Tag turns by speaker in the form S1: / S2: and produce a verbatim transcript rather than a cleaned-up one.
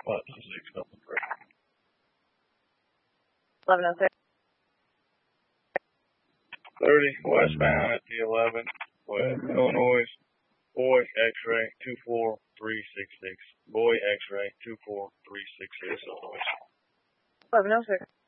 S1: What the six double three?
S2: eleven oh six.
S1: thirty westbound at the eleven with Illinois. Boy X-ray two four three six six. Boy X-ray two four three six six.
S2: eleven oh six.